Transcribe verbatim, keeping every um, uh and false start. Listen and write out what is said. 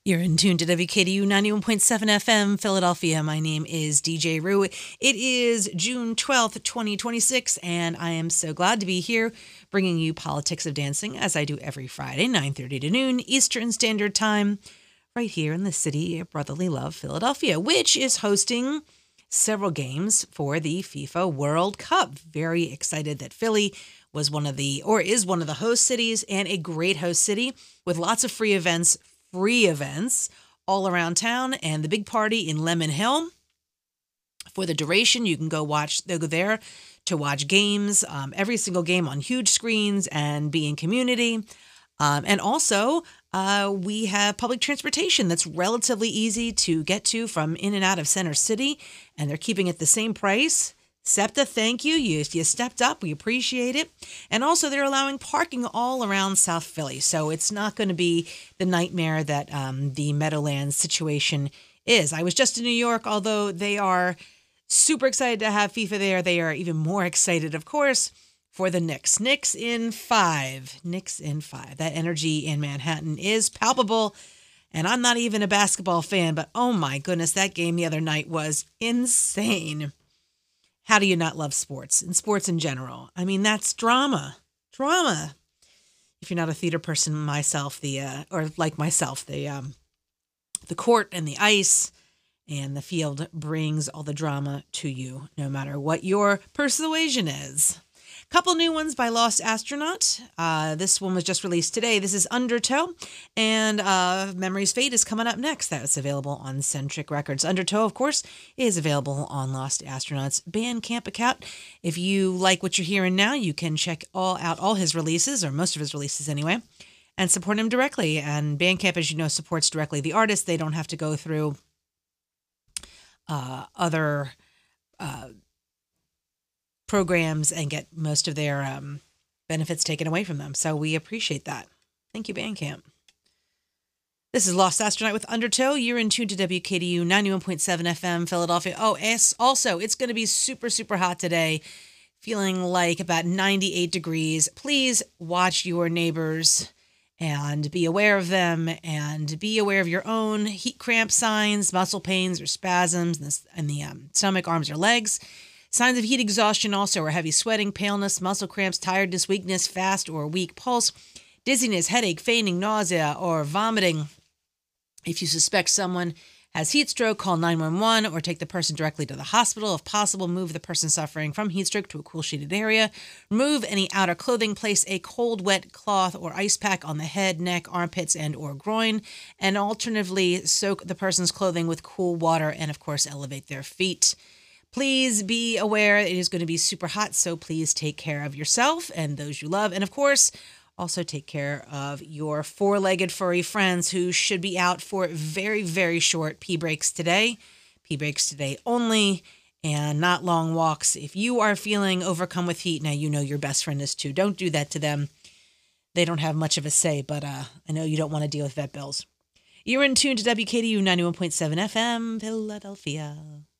You're in tune to W K D U ninety-one point seven F M, Philadelphia. My name is D J Rue. It is June twelfth, twenty twenty-six, and I am so glad to be here bringing you Politics of Dancing, as I do every Friday, nine thirty to noon, Eastern Standard Time, right here in the city of brotherly love, Philadelphia, which is hosting several games for the FIFA World Cup. Very excited that Philly was one of the, or is one of the host cities, and a great host city with lots of free events free events all around town, and the big party in Lemon Hill. For the duration, you can go watch, they'll go there to watch games, um, every single game on huge screens and be in community. Um, and also, uh, we have public transportation that's relatively easy to get to from in and out of Center City, and they're keeping it the same price. SEPTA, thank you. You you stepped up. We appreciate it. And also, they're allowing parking all around South Philly. So it's not going to be the nightmare that um, the Meadowlands situation is. I was just in New York, although they are super excited to have FIFA there. They are even more excited, of course, for the Knicks. Knicks in five. Knicks in five. That energy in Manhattan is palpable. And I'm not even a basketball fan, but oh my goodness, that game the other night was insane. How do you not love sports and sports in general? I mean, that's drama, drama. If you're not a theater person, myself, the uh, or like myself, the um, the court and the ice and the field brings all the drama to you, no matter what your persuasion is. Couple new ones by Lost Astronaut. Uh, this one was just released today. This is Undertow, and uh, Memory's Fate is coming up next. That's available on Centric Records. Undertow, of course, is available on Lost Astronaut's Bandcamp account. If you like what you're hearing now, you can check all out all his releases, or most of his releases anyway, and support him directly. And Bandcamp, as you know, supports directly the artist. They don't have to go through uh, other uh programs and get most of their um, benefits taken away from them. So we appreciate that. Thank you, Bandcamp. This is Lost Astronaut with Undertow. You're in tune to W K D U ninety-one point seven F M, Philadelphia. Oh, yes, also, it's going to be super, super hot today, feeling like about ninety-eight degrees. Please watch your neighbors and be aware of them, and be aware of your own heat cramp signs, muscle pains or spasms in the, in the um, stomach, arms, or legs. Signs of heat exhaustion also are heavy sweating, paleness, muscle cramps, tiredness, weakness, fast or weak pulse, dizziness, headache, fainting, nausea, or vomiting. If you suspect someone has heat stroke, call nine one one or take the person directly to the hospital. If possible, move the person suffering from heat stroke to a cool shaded area. Remove any outer clothing. Place a cold, wet cloth or ice pack on the head, neck, armpits, and or groin. And alternatively, soak the person's clothing with cool water and, of course, elevate their feet. Please be aware it is going to be super hot, so please take care of yourself and those you love. And of course, also take care of your four-legged furry friends who should be out for very, very short pee breaks today. Pee breaks today only, and not long walks. If you are feeling overcome with heat, now you know your best friend is too. Don't do that to them. They don't have much of a say, but uh, I know you don't want to deal with vet bills. You're in tune to W K D U ninety-one point seven F M, Philadelphia.